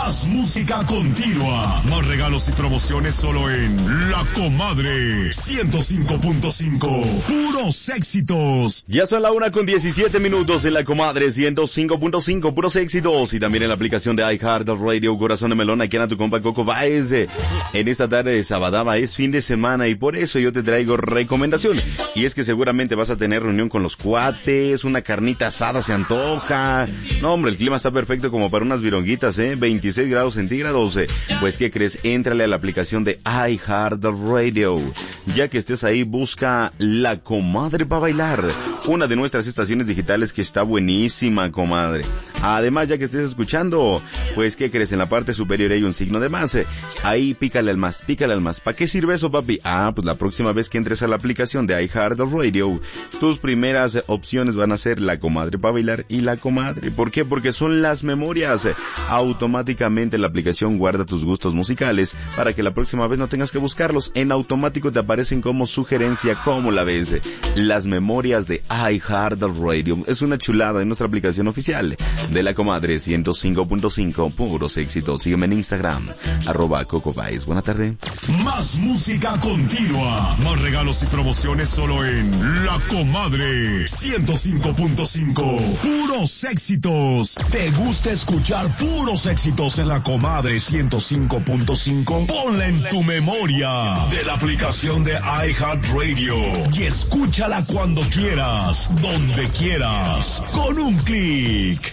Más música continua. Más regalos y promociones solo en La Comadre 105.5. Puros éxitos. Ya son la 1:17 en La Comadre 105.5. Puros éxitos. Y también en la aplicación de iHeartRadio, Corazón de Melón, aquí en tu compa Coco Baez. En esta tarde de sabadaba es fin de semana y por eso yo te traigo recomendación. Y es que seguramente vas a tener reunión con los cuates, una carnita asada se antoja. No, hombre, el clima está perfecto como para unas vironguitas, 26 grados centígrados. Pues, ¿qué crees? Éntrale a la aplicación de iHeartRadio. Ya que estés ahí, busca La Comadre para bailar. Una de nuestras estaciones digitales que está buenísima, comadre. Además, ya que estés escuchando, pues, ¿qué crees? En la parte superior hay un signo de más. Ahí pícale al más, pícale al más. ¿Para qué sirve eso, papi? Pues la próxima vez que entres a la aplicación de iHeartRadio, tus primeras opciones van a ser La Comadre para bailar y La Comadre. ¿Por qué? Porque son las memorias. Automáticamente la aplicación guarda tus gustos musicales para que la próxima vez no tengas que buscarlos. En automático te aparecen como sugerencia. ¿Cómo la ves? Las memorias de iHeartRadio. Es una chulada en nuestra aplicación oficial de La Comadre 105.5. Puros éxitos. Sígueme en Instagram, @CocoBaez. Buena tarde. Más música continua. Más regalos y promociones solo en La Comadre 105.5. Puros éxitos. ¿Te gusta escuchar puros éxitos en La Comadre 105.5? Ponla en tu memoria de la aplicación de iHeartRadio y escúchala cuando quieras, donde quieras, con un clic.